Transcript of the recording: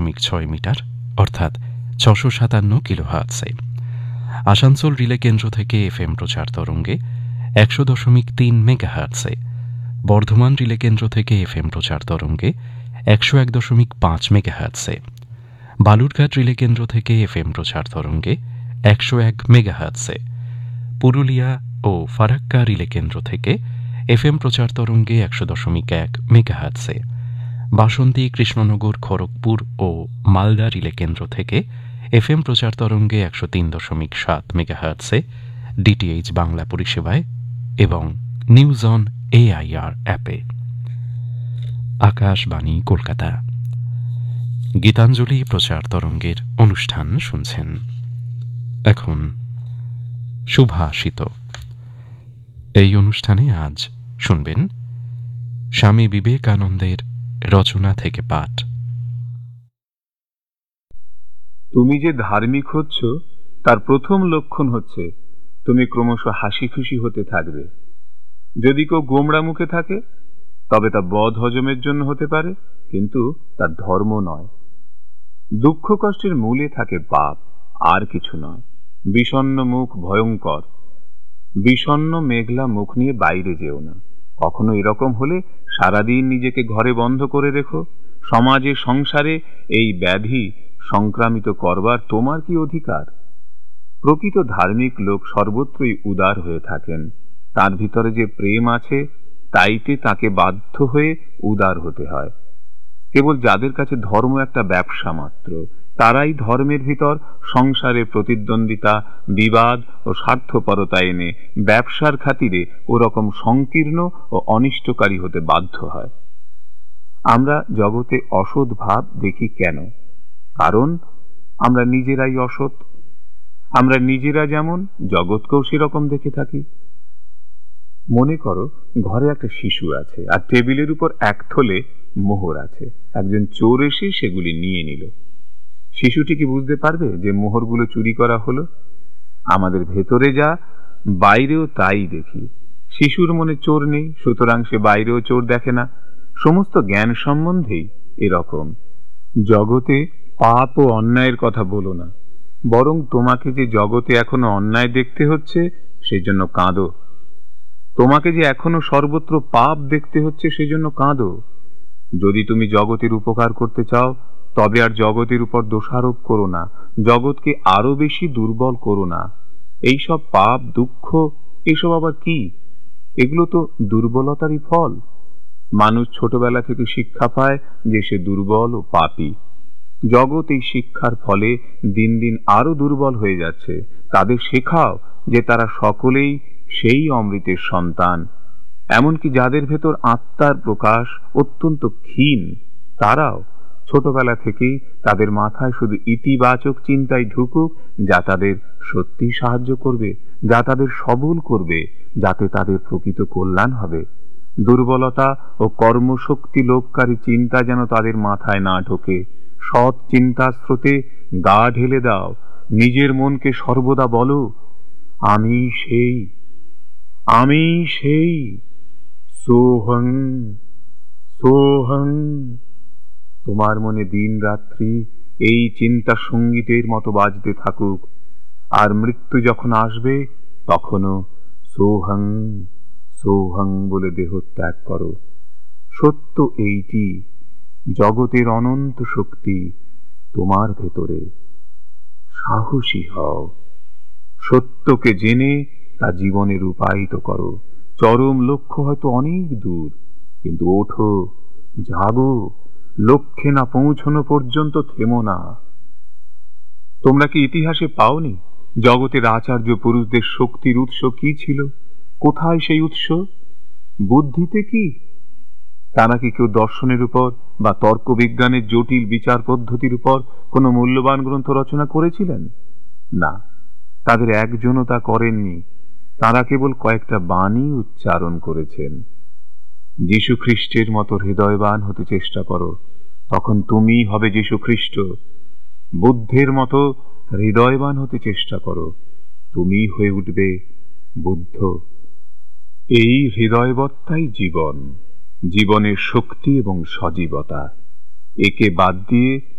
101.6 metre অর্থাৎ 657 কিলোহার্টজে। Asansol relay কেন্দ্র থেকে এফএম প্রচার তরঙ্গে 100.3 মেগাহার্টজে, বর্ধমান রিলে কেন্দ্র থেকে এফএম প্রচার তরঙ্গে 101.5 মেগাহার্টজে, বালুরঘাট রিলে কেন্দ্র থেকে এফএম প্রচার তরঙ্গে 101 মেগাহার্টজে, পুরুলিয়া ও ফারাক্কা রিলে কেন্দ্র থেকে এফএম প্রচার তরঙ্গে 100.1 মেগাহার্টজে, বাসন্তী, কৃষ্ণনগর, খড়গপুর ও মালদা রিলে কেন্দ্র থেকে এফএম প্রচার তরঙ্গে 103.7 মেগাহার্টজে ডিটিএইচ বাংলা পরিষেবায় এবং নিউজ অন এআইআর অ্যাপে। আকাশবাণী কলকাতা। গীতাঞ্জলি প্রচার তরঙ্গের অনুষ্ঠান শুনছেন। এখন শুভাষিত। এই অনুষ্ঠানে আজ শুনবেন স্বামী বিবেকানন্দের রচনা থেকে পাঠ। তুমি যে ধার্মিক হচ্ছ তার প্রথম লক্ষণ হচ্ছে তুমি ক্রমশ হাসি খুশি হতে থাকবে। যদি কেউ গোমড়া মুখে থাকে তবে তা বদ হজমের জন্য হতে পারে, কিন্তু তার ধর্ম নয়। দুঃখ কষ্টের মূলে থাকে পাপ, আর কিছু নয়। বিষণ্ণ মুখ ভয়ঙ্কর। বিষণ্ণ মেঘলা মুখ নিয়ে বাইরে যেও না। কখনো এরকম হলে সারাদিন নিজেকে ঘরে বন্ধ করে রেখো। সমাজে সংসারে এই ব্যাধি সংক্রামিত করবার তোমার কি অধিকার? প্রকৃত ধার্মিক লোক সর্বত্রই উদার হয়ে থাকেন। তার ভিতরে যে প্রেম আছে তাইতে তাকে বাধ্য হয়ে উদার হতে হয়। কেবল যাদের কাছে ধর্ম একটা ব্যবসা মাত্র, তারাই ধর্মের ভিতর সংসারে প্রতিদ্বন্দ্বিতা, বিবাদ ও স্বার্থপরতা এনে ব্যবসার খাতিরে ওরকম সংকীর্ণ ও অনিষ্টকারী হতে বাধ্য হয়। আমরা জগতে অসৎ ভাব দেখি কেন? কারণ আমরা নিজেরাই অসৎ। আমরা নিজেরা যেমন জগৎকেও সেরকম দেখে থাকি। মনে করো ঘরে একটা শিশু আছে আর টেবিলের উপর এক থলে মোহর আছে। একজন চোর এসে সেগুলি নিয়ে নিল। শিশুটি কি বুঝতে পারবে যে মোহরগুলো চুরি করা হলো? আমাদের ভেতরে যা, বাইরেও তাই দেখি। শিশুর মনে চোর নেই, সুতরাং সে বাইরেও চোর দেখে না। সমস্ত জ্ঞান সম্বন্ধেই এরকম। জগতে পাপ ও অন্যায়ের কথা বলো না, বরং তোমাকে যে জগতে এখনো অন্যায় দেখতে হচ্ছে সেজন্য কাঁদো। তোমাকে যে এখনো সর্বত্র পাপ দেখতে হচ্ছে সেজন্য কাঁদো। যদি তুমি জগতের উপকার করতে চাও তবে আর জগতের উপর দোষারোপ করো না, জগৎকে আরো বেশি দুর্বল করো না। এইসব পাপ দুঃখ এসব আবার কি? এগুলো তো দুর্বলতারই ফল। মানুষ ছোটবেলা থেকে শিক্ষা পায় যে সে দুর্বল ও পাপী। জগৎ এই শিক্ষার ফলে দিন দিন আরো দুর্বল হয়ে যাচ্ছে। তাদের শেখাও যে তারা সকলেই সেই অমৃতের সন্তান। এমনকি যাদের ভেতর আত্মার প্রকাশ অত্যন্ত ক্ষীণ, তারাও ছোটবেলা থেকেই তাদের মাথায় শুধু ইতিবাচক চিন্তাই ঢুকুক, যা তাদের সত্যি সাহায্য করবে, যা তাদের সবল করবে, যাতে তাদের প্রকৃত কল্যাণ হবে। দুর্বলতা ও কর্মশক্তি লোপকারী চিন্তা যেন তাদের মাথায় না ঢোকে। সৎ চিন্তার স্রোতে গা ঢেলে দাও। নিজের মনকে সর্বদা বলো, আমি সেই, আমি সেই, সোহং সোহং। তোমার মনে দিন রাত্রি এই চিন্তা সঙ্গীতের মতো বাজতে থাকুক। আর মৃত্যু যখন আসবে তখনও সোহং সোহং বলে দেহ ত্যাগ করো। সত্য এইটি, জগতের অনন্ত শক্তি তোমার ভেতরে। সাহসী হও, সত্যকে জেনে তা জীবনে রূপায়িত করো। চরম লক্ষ্য হয়তো অনেক দূর, কিন্তু ওঠো, জাগো। লক্ষ্যে না পৌঁছানো পর্যন্ত থেমো না। তোমরা কি ইতিহাসে পাওনি জগতের আচার্য পুরুষদের শক্তির উৎস কি ছিল? কোথায় সেই উৎস? বুদ্ধিতে কি? তারা কি কেউ দর্শনের উপর বা তর্ক বিজ্ঞানের জটিল বিচার পদ্ধতির উপর কোনো মূল্যবান গ্রন্থ রচনা করেছিলেন? না, তাদের একজনও তা করেননি। তারা কেবল কয়েকটা বাণী উচ্চারণ করেছেন। যীশু খ্রিস্টের মতো হৃদয়বান হতে চেষ্টা করো, তখন তুমি হবে যীশু খ্রিস্ট। বুদ্ধের মতো হৃদয়বান হতে চেষ্টা করো, তুমি হয়ে উঠবে বুদ্ধ। এই হৃদয়বত্তাই জীবন, জীবনের শক্তি এবং সজীবতা। একে বাদ দিয়ে